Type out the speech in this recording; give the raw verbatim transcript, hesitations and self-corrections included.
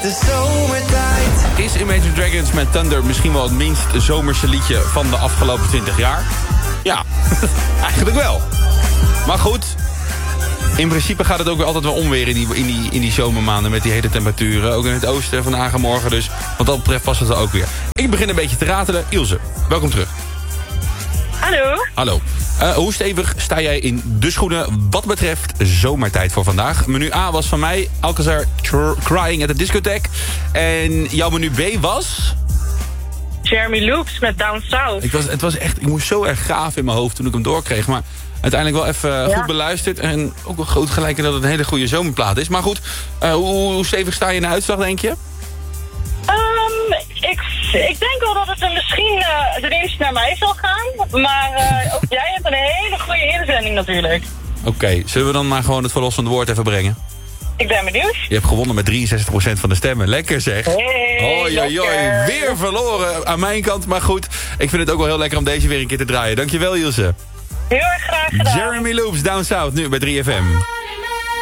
de zomertijd. Is Imagine Dragons met Thunder misschien wel het minst zomerse liedje van de afgelopen twintig jaar? Ja, eigenlijk wel. Maar goed, in principe gaat het ook weer altijd wel omweer in die, in, die, in die zomermaanden met die hete temperaturen. Ook in het oosten vandaag en morgen dus. Wat dat betreft past het er ook weer. Ik begin een beetje te ratelen. Ilse, welkom terug. Hallo. Hallo. Uh, hoe stevig sta jij in de schoenen wat betreft zomertijd voor vandaag? Menu A was van mij, Alcazar Crying at the Discotheque. En jouw menu B was? Jeremy Loops met Down South. Ik, was, het was echt, ik moest zo erg gaaf in mijn hoofd toen ik hem doorkreeg. Maar uiteindelijk wel even uh, ja. goed beluisterd. En ook wel groot gelijk in dat het een hele goede zomerplaat is. Maar goed, uh, hoe, hoe stevig sta je in de uitslag, denk je? Um, ik, ik denk wel dat het er misschien uh, de dienst naar mij zal gaan. Maar uh, ook jij hebt een hele goede inzending natuurlijk. Oké, okay, zullen we dan maar gewoon het verlossende woord even brengen? Ik ben benieuwd. Je hebt gewonnen met drieënzestig procent van de stemmen. Lekker zeg. Hey, hoi, hoi, hoi. Weer verloren aan mijn kant. Maar goed, ik vind het ook wel heel lekker om deze weer een keer te draaien. Dankjewel, Ilse. Heel erg graag gedaan. Jeremy Loops, Down South, nu bij drie F M.